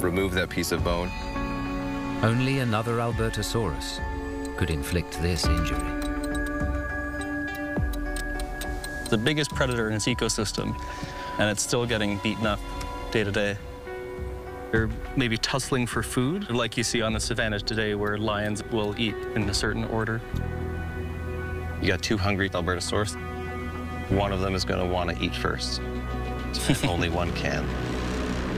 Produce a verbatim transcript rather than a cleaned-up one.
remove that piece of bone. Only another Albertosaurus could inflict this injury. The biggest predator in its ecosystem, and it's still getting beaten up day to day. They're maybe tussling for food, like you see on the savanna today, where lions will eat in a certain order. You got two hungry Albertosaurus. One of them is going to want to eat first. And only one can.